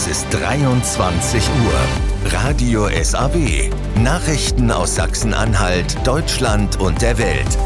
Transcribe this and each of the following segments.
Es ist 23 Uhr. Radio SAW. Nachrichten aus Sachsen-Anhalt, Deutschland und der Welt.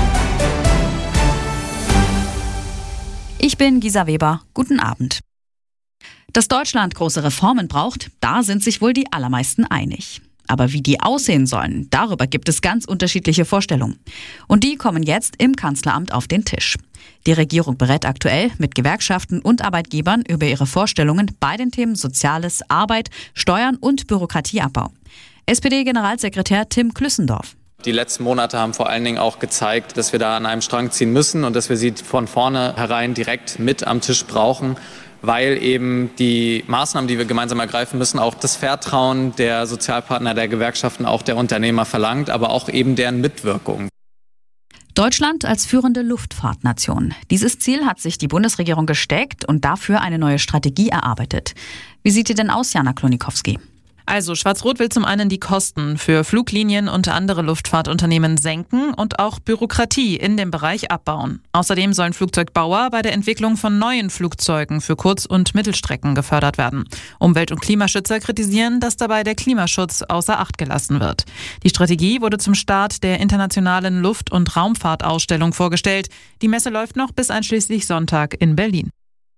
Ich bin Gisa Weber. Guten Abend. Dass Deutschland große Reformen braucht, da sind sich wohl die allermeisten einig. Aber wie die aussehen sollen, darüber gibt es ganz unterschiedliche Vorstellungen. Und die kommen jetzt im Kanzleramt auf den Tisch. Die Regierung berät aktuell mit Gewerkschaften und Arbeitgebern über ihre Vorstellungen bei den Themen Soziales, Arbeit, Steuern und Bürokratieabbau. SPD-Generalsekretär Tim Klüssendorf. Die letzten Monate haben vor allen Dingen auch gezeigt, dass wir da an einem Strang ziehen müssen und dass wir sie von vornherein direkt mit am Tisch brauchen, weil eben die Maßnahmen, die wir gemeinsam ergreifen müssen, auch das Vertrauen der Sozialpartner, der Gewerkschaften, auch der Unternehmer verlangt, aber auch eben deren Mitwirkung. Deutschland als führende Luftfahrtnation. Dieses Ziel hat sich die Bundesregierung gesteckt und dafür eine neue Strategie erarbeitet. Wie sieht die denn aus, Jana Klonikowski? Also Schwarz-Rot will zum einen die Kosten für Fluglinien und andere Luftfahrtunternehmen senken und auch Bürokratie in dem Bereich abbauen. Außerdem sollen Flugzeugbauer bei der Entwicklung von neuen Flugzeugen für Kurz- und Mittelstrecken gefördert werden. Umwelt- und Klimaschützer kritisieren, dass dabei der Klimaschutz außer Acht gelassen wird. Die Strategie wurde zum Start der internationalen Luft- und Raumfahrtausstellung vorgestellt. Die Messe läuft noch bis einschließlich Sonntag in Berlin.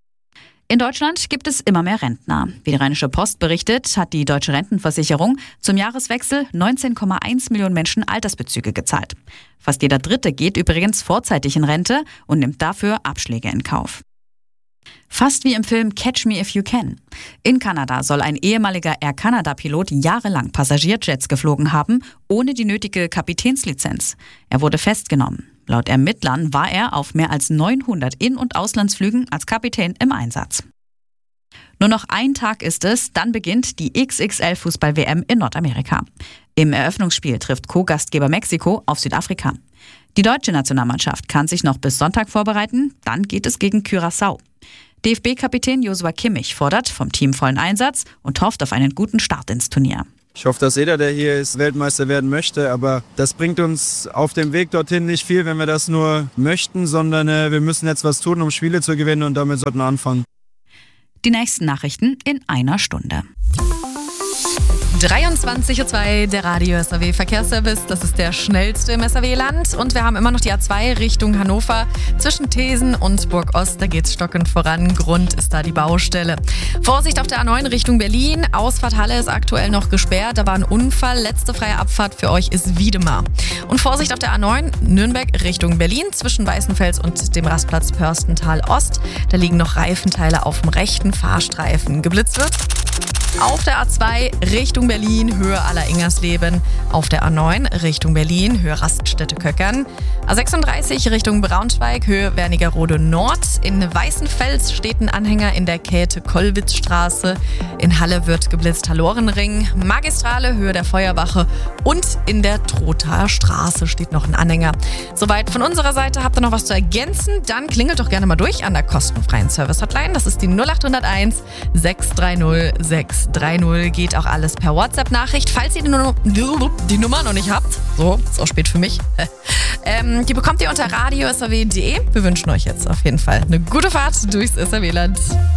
In Deutschland gibt es immer mehr Rentner. Wie die Rheinische Post berichtet, hat die Deutsche Rentenversicherung zum Jahreswechsel 19,1 Millionen Menschen Altersbezüge gezahlt. Fast jeder Dritte geht übrigens vorzeitig in Rente und nimmt dafür Abschläge in Kauf. Fast wie im Film Catch Me If You Can. In Kanada soll ein ehemaliger Air Canada-Pilot jahrelang Passagierjets geflogen haben, ohne die nötige Kapitänslizenz. Er wurde festgenommen. Laut Ermittlern war er auf mehr als 900 In- und Auslandsflügen als Kapitän im Einsatz. Nur noch ein Tag ist es, dann beginnt die XXL-Fußball-WM in Nordamerika. Im Eröffnungsspiel trifft Co-Gastgeber Mexiko auf Südafrika. Die deutsche Nationalmannschaft kann sich noch bis Sonntag vorbereiten, dann geht es gegen Curaçao. DFB-Kapitän Joshua Kimmich fordert vom Team vollen Einsatz und hofft auf einen guten Start ins Turnier. Ich hoffe, dass jeder, der hier ist, Weltmeister werden möchte, aber das bringt uns auf dem Weg dorthin nicht viel, wenn wir das nur möchten, sondern wir müssen jetzt was tun, um Spiele zu gewinnen und damit sollten wir anfangen. Die nächsten Nachrichten in einer Stunde. 23:02 Uhr, der Radio SAW Verkehrsservice. Das ist der schnellste im SAW-Land. Und wir haben immer noch die A2 Richtung Hannover. Zwischen Thesen und Burg-Ost, da geht's stockend voran. Grund ist da die Baustelle. Vorsicht auf der A9 Richtung Berlin. Ausfahrt Halle ist aktuell noch gesperrt. Da war ein Unfall. Letzte freie Abfahrt für euch ist Wiedemar. Und Vorsicht auf der A9 Nürnberg Richtung Berlin. Zwischen Weißenfels und dem Rastplatz Pörstental Ost. Da liegen noch Reifenteile auf dem rechten Fahrstreifen. Geblitzt wird auf der A2 Richtung Berlin, Höhe Aller-Ingersleben. Auf der A9 Richtung Berlin, Höhe Raststätte-Köckern. A36 Richtung Braunschweig, Höhe Wernigerode Nord. In Weißenfels steht ein Anhänger in der Käthe-Kollwitz-Straße. In Halle wird geblitzt, Hallorenring. Magistrale, Höhe der Feuerwache. Und in der Trothaer Straße steht noch ein Anhänger. Soweit von unserer Seite. Habt ihr noch was zu ergänzen? Dann klingelt doch gerne mal durch an der kostenfreien Service-Hotline. Das ist die 0801 630 630. Geht auch alles per WhatsApp-Nachricht. Falls ihr die Nummer noch nicht habt, so, ist auch spät für mich, die bekommt ihr unter radiosaw.de. Wir wünschen euch jetzt auf jeden Fall eine gute Fahrt durchs SAW-Land.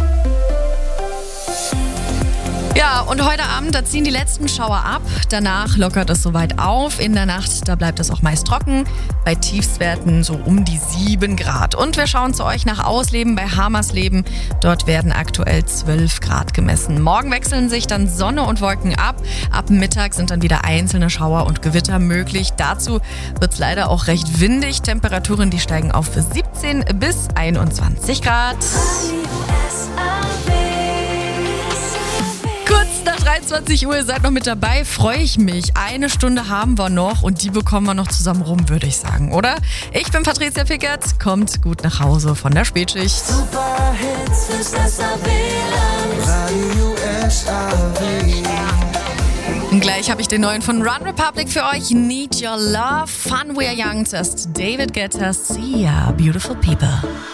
Ja, und heute Abend, da ziehen die letzten Schauer ab. Danach lockert es soweit auf. In der Nacht, da bleibt es auch meist trocken. Bei Tiefstwerten so um die 7 Grad. Und wir schauen zu euch nach Ausleben bei Hamersleben. Dort werden aktuell 12 Grad gemessen. Morgen wechseln sich dann Sonne und Wolken ab. Ab Mittag sind dann wieder einzelne Schauer und Gewitter möglich. Dazu wird es leider auch recht windig. Temperaturen, die steigen auf 17 bis 21 Grad. Kurz nach 23 Uhr, seid noch mit dabei, freue ich mich. Eine Stunde haben wir noch und die bekommen wir noch zusammen rum, würde ich sagen, oder? Ich bin Patricia Pickert, kommt gut nach Hause von der Spätschicht. Super Hits fürs SAW-Land. Radio SAW. Und gleich habe ich den neuen von Run Republic für euch, Need Your Love, Fun We Are Young, zuerst David Guetta, See Ya, Beautiful People.